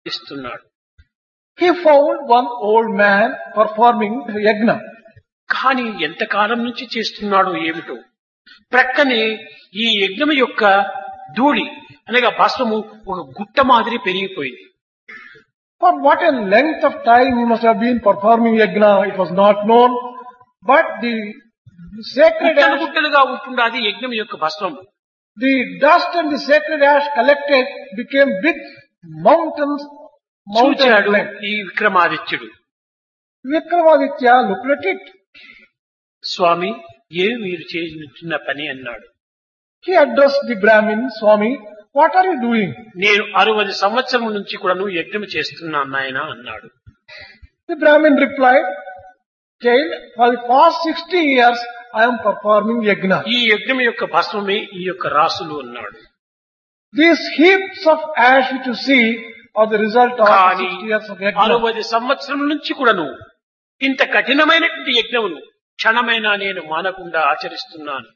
ఇస్తున్నాడు. He found one old man performing yajna. కానీ ఎంతకాలం నుంచి చేస్తున్నాడో ఏమిటో. ప్రక్కనే ఈ యజ్ఞం యొక్క ధూళి అనగా భస్మము ఒక గుట్ట మాదిరి పెరిగిపోయింది. For what a length of time he must have been performing yajna, it was not known. But the sacred గుట్టలు ash, గుట్టలుగా ఉంటున్నది యజ్ఞం యొక్క భస్మము. the dust and the sacred ash collected became big mountains. చూచాడు Mountains. ఈ విక్రమాదిత్యుడు. Vikramaditya looked at it. స్వామి, ఏమి మీరు చేస్తున్న పని అన్నాడు. He addressed the Brahmin, Swami, what are you doing? నేను 60 సంవత్సరం నుంచి కూడా యజ్ఞం చేస్తున్నాను నాయన అన్నాడు. The Brahmin replied, child, for the past 60 years I am performing yajna. ఈ యజ్ఞం యొక్క భస్మమే ఈ యొక్క రాసులు అన్నాడు. These heaps of ash which you see are the result of కానీ 60 years of yajna. 60 సంవత్సరం నుంచి కూడాను ఇంత కఠినమైనటువంటి యజ్ఞమును క్షణమైనా నేను మానకుండా ఆచరిస్తున్నాను.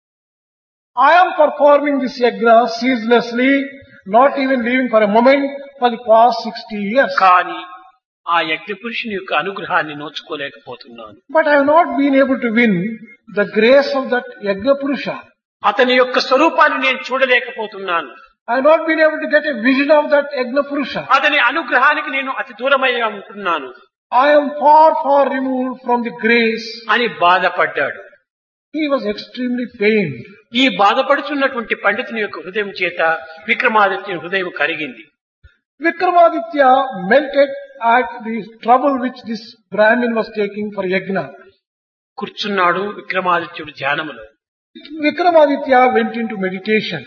I am performing this yajna ceaselessly, not even leaving for a moment for the past 60 years. కానీ ఆ యజ్ఞ పురుషుని యొక్క అనుగ్రహాన్ని నోచుకోలేకపోతున్నాను. But I have not been able to win the grace of that yajna purusha. అతని యొక్క స్వరూపాన్ని నేను చూడలేకపోతున్నాను. I have not been able to get a vision of that yajna purusha. అతని అనుగ్రహానికి నేను అతి దూరమయ్యా ఉంటున్నాను I am far, far removed from the grace. అని బాధపడ్డాడు. He was extremely pained. ఈ బాధపడుతున్నటువంటి పండితుని యొక్క హృదయం చేత విక్రమాదిత్యుని హృదయం కరిగింది. Vikramaditya melted at the trouble which this Brahmin was taking for yajna. కూర్చున్నాడు విక్రమాదిత్యుడు ధ్యానములో. Vikramaditya went into meditation.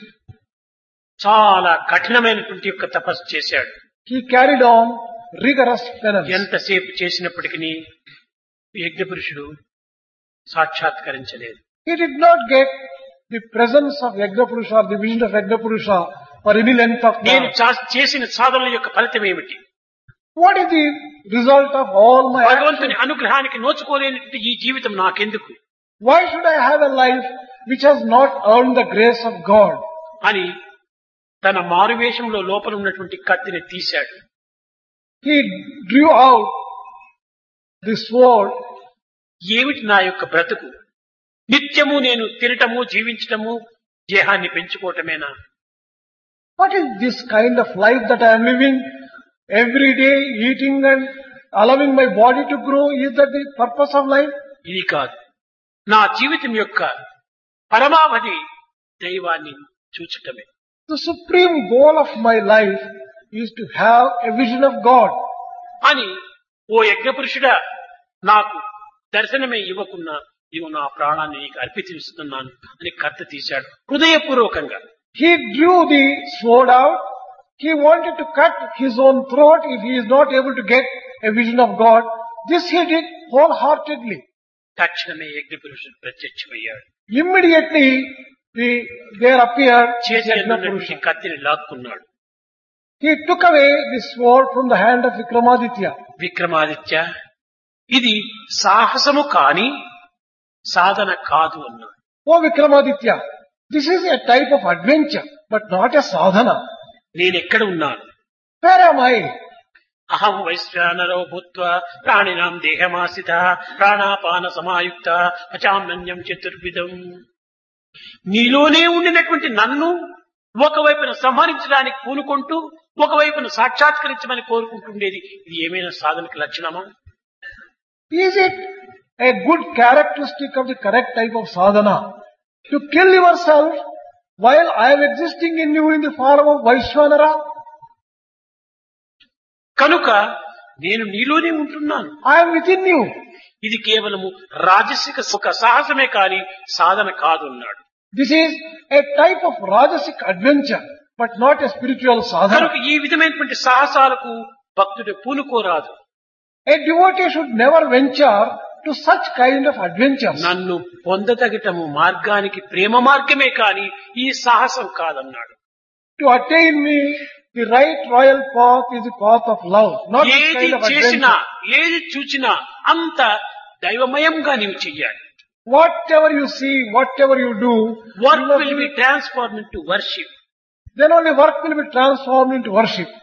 చాలా కఠినమైనటువంటి యొక్క తపస్సు చేశాడు. He carried on rigorous penance. ఎంతసేపు చేసినప్పటికీ యజ్ఞ పురుషుడు సాక్షాత్కరించలేదు. He did not get the presence of Yajna Purusha or the vision of Yajna Purusha for any length of నేను time. చేసిన సాధనల యొక్క ఫలితం ఏమిటి? What is the result of all my భగవంతుని actions? అనుగ్రహానికి నోచుకోలేనటువంటి ఈ జీవితం నాకెందుకు Why should I have a life which has not earned the grace of God? అని తన మారువేషంలో లోపల ఉన్నటువంటి కత్తిని తీశాడు. He drew out the sword. ఏమిటి నా యొక్క బ్రతుకు? నిత్యము నేను తినటము, జీవించటము, దేహాన్ని పెంచుకోవటమేనా? What is this kind of life that I am living? Every day eating and allowing my body to grow. Is that the purpose of life? ఇది కాదు. నా జీవితం యొక్క పరమావధి దైవాన్ని చూచటమే. The supreme goal of my life is to have a vision of God. అని ఓ యజ్ఞపురుషుడా, నాకు దర్శనమే ఇవ్వకున్నా ఇవి నా ప్రాణాన్ని నీకు అర్పిస్తున్నాను అని కత్తి తీశాడు హృదయపూర్వకంగా. He drew the sword out. He wanted to cut his own throat if he is not able to get a vision of God. This he did wholeheartedly. తక్షణమే యజ్ఞపురుషుడు ప్రత్యక్షమయ్యాడు. Immediately there appeared చేతిలో Yajna ఉన్నటువంటి Purusha. కత్తిని లాక్కున్నాడు. He took away the sword from the hand of Vikramaditya. Vikramaditya, ఇది సాహసము కాని సాధన కాదు అన్నాడు. Oh Vikramaditya, this is a type of adventure, but not a sadhana. నేనెక్కడ ఉన్నాను? Where am I? అహం వైశ్వానరో భూత్వా ప్రాణినాం దేహమాసిత ప్రాణాపాన సమాయుక్త పచామ్యన్యం చతుర్విధం. నీలోనే ఉండినటువంటి నన్ను ఒకవైపున సంహరించడానికి పూనుకుంటూ ఒకవైపున సాక్షాత్కరించమని కోరుకుంటుండేది ఇది ఏమైనా సాధనకు లక్షణమా? Is it a good characteristic of the correct type of sadhana? To kill yourself while I am existing in you in the form of Vaishwanara? కనుక నేను నీలోనే ఉంటున్నాను. I am within you. ఇది కేవలము రాజసిక సుఖ సాహసమే కాని సాధన కాదు అన్నాడు. This is a type of Rajasic adventure, but not a spiritual sadhana. కనుక ఈ విధమైనటువంటి సాహసాలకు భక్తుడు పూనుకోరాదు. A devotee should never venture to such kind of adventures. నన్ను పొందతగటము మార్గానికి ప్రేమ మార్గమే కాని ఈ సాహసం కాదన్నాడు. To attain me, the right royal path is the path of love, not this ఏది kind of చేసినా adventure. ఏది చూచినా అంత దైవమయంగా నీవు చెయ్యాలి. Whatever you see, whatever you do, work you must will be transform into worship. then only work will be transformed into worship.